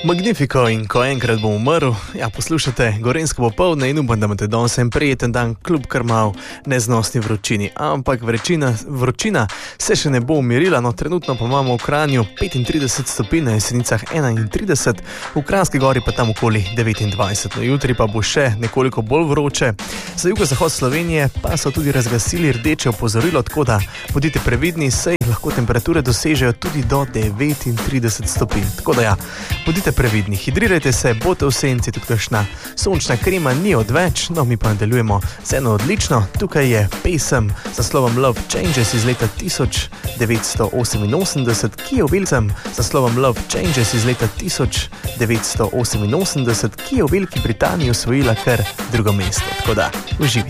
Magnifico in ko enkrat bom umrl, ja, poslušate Gorenjsko popoldne in upam, da imate danes en prijeten dan, kljub kar mal neznosni vročini. Ampak vročina se še ne bo umirila, no trenutno pa imamo v Kranju 35 stopinj, na Jesenicah 31, v Kranjski gori pa tam okoli 29. No, jutri pa bo še nekoliko bolj vroče. Za jugozahod Slovenije pa so tudi razglasili rdeče opozorilo, tako da bodite previdni, saj lahko temperature dosežejo tudi do 39 stopinj. Tako da ja, bodite previdni, hidrirajte se, bote v senci, tudi kakšna sončna krema ni odveč, no mi pa nadaljujemo z eno odlično. Tukaj je pesem z naslovom Love Changes iz leta 1988, ki je z naslovom Love Changes iz leta 1988, ki je v Veliki Britaniji osvojila kar drugo mesto. Tako da, uživajte.